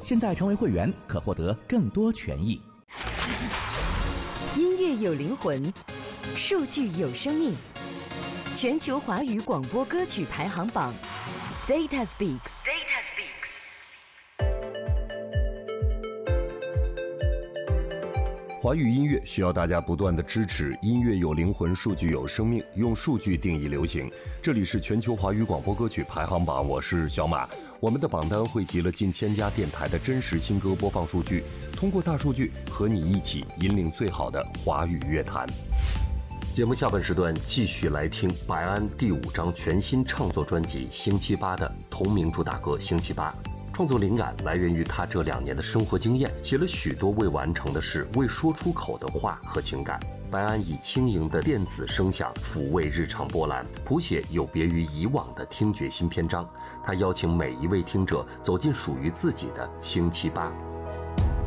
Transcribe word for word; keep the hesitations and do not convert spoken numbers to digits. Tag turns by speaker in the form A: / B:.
A: 现在成为会员可获得更多权益。
B: 音乐有灵魂，数据有生命。全球华语广播歌曲排行榜 Data Speaks。Data Speaks。
C: 华语音乐需要大家不断的支持，音乐有灵魂，数据有生命，用数据定义流行。这里是全球华语广播歌曲排行榜，我是小马。我们的榜单汇集了近千家电台的真实新歌播放数据，通过大数据和你一起引领最好的华语乐坛。节目下半时段继续来听白安第五张全新创作专辑《星期八》的同名主打歌《星期八》。创作灵感来源于他这两年的生活经验，写了许多未完成的事、未说出口的话和情感。白安以轻盈的电子声响抚慰日常波澜，谱写有别于以往的听觉新篇章。他邀请每一位听者走进属于自己的星期八。